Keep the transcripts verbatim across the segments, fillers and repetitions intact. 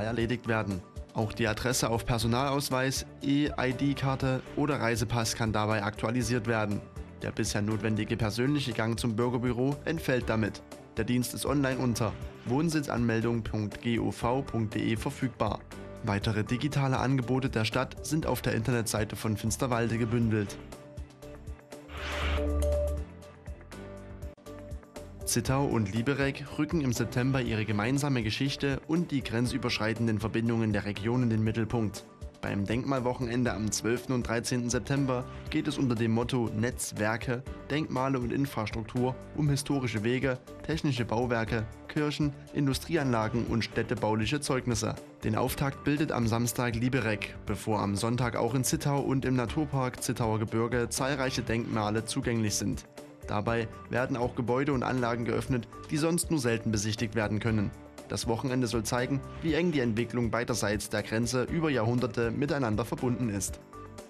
erledigt werden. Auch die Adresse auf Personalausweis, E-I D-Karte oder Reisepass kann dabei aktualisiert werden. Der bisher notwendige persönliche Gang zum Bürgerbüro entfällt damit. Der Dienst ist online unter wohnsitzanmeldung punkt gov punkt de verfügbar. Weitere digitale Angebote der Stadt sind auf der Internetseite von Finsterwalde gebündelt. Zittau und Liberec rücken im September ihre gemeinsame Geschichte und die grenzüberschreitenden Verbindungen der Region in den Mittelpunkt. Beim Denkmalwochenende am zwölften und dreizehnten September geht es unter dem Motto Netzwerke, Denkmale und Infrastruktur um historische Wege, technische Bauwerke, Kirchen, Industrieanlagen und städtebauliche Zeugnisse. Den Auftakt bildet am Samstag Liberec, bevor am Sonntag auch in Zittau und im Naturpark Zittauer Gebirge zahlreiche Denkmale zugänglich sind. Dabei werden auch Gebäude und Anlagen geöffnet, die sonst nur selten besichtigt werden können. Das Wochenende soll zeigen, wie eng die Entwicklung beiderseits der Grenze über Jahrhunderte miteinander verbunden ist.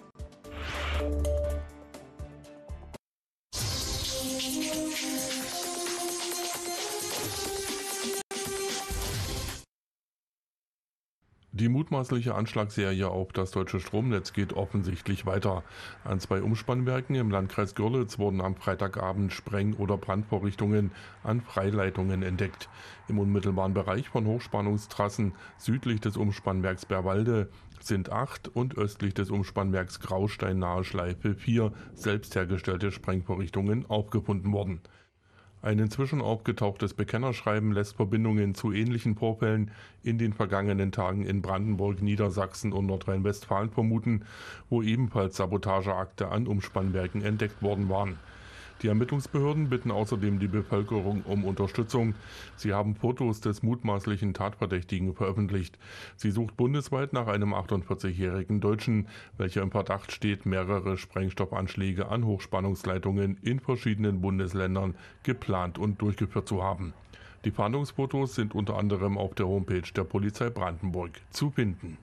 Die mutmaßliche Anschlagsserie auf das deutsche Stromnetz geht offensichtlich weiter. An zwei Umspannwerken im Landkreis Görlitz wurden am Freitagabend Spreng- oder Brandvorrichtungen an Freileitungen entdeckt. Im unmittelbaren Bereich von Hochspannungstrassen südlich des Umspannwerks Bärwalde sind acht und östlich des Umspannwerks Graustein nahe Schleife vier selbst hergestellte Sprengvorrichtungen aufgefunden worden. Ein inzwischen aufgetauchtes Bekennerschreiben lässt Verbindungen zu ähnlichen Vorfällen in den vergangenen Tagen in Brandenburg, Niedersachsen und Nordrhein-Westfalen vermuten, wo ebenfalls Sabotageakte an Umspannwerken entdeckt worden waren. Die Ermittlungsbehörden bitten außerdem die Bevölkerung um Unterstützung. Sie haben Fotos des mutmaßlichen Tatverdächtigen veröffentlicht. Sie sucht bundesweit nach einem achtundvierzigjährigen Deutschen, welcher im Verdacht steht, mehrere Sprengstoffanschläge an Hochspannungsleitungen in verschiedenen Bundesländern geplant und durchgeführt zu haben. Die Fahndungsfotos sind unter anderem auf der Homepage der Polizei Brandenburg zu finden.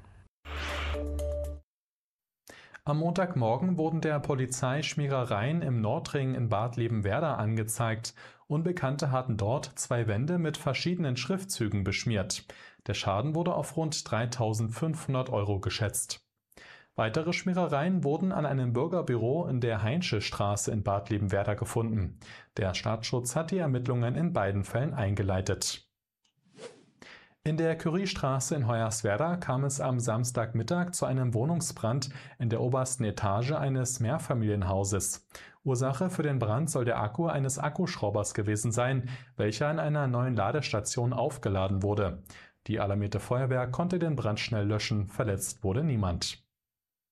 Am Montagmorgen wurden der Polizei Schmierereien im Nordring in Bad Liebenwerda angezeigt. Unbekannte hatten dort zwei Wände mit verschiedenen Schriftzügen beschmiert. Der Schaden wurde auf rund dreitausendfünfhundert Euro geschätzt. Weitere Schmierereien wurden an einem Bürgerbüro in der Heinsche Straße in Bad Liebenwerda gefunden. Der Staatsschutz hat die Ermittlungen in beiden Fällen eingeleitet. In der Curiestraße in Hoyerswerda kam es am Samstagmittag zu einem Wohnungsbrand in der obersten Etage eines Mehrfamilienhauses. Ursache für den Brand soll der Akku eines Akkuschraubers gewesen sein, welcher an einer neuen Ladestation aufgeladen wurde. Die alarmierte Feuerwehr konnte den Brand schnell löschen, verletzt wurde niemand.